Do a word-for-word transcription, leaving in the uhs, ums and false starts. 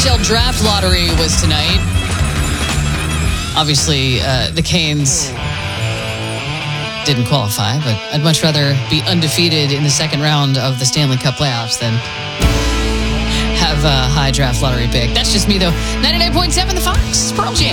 H L Draft Lottery was tonight. Obviously, uh, the Canes didn't qualify, but I'd much rather be undefeated in the second round of the Stanley Cup playoffs than have a high draft lottery pick. That's just me, though. ninety-nine point seven The Fox, Pearl Jam.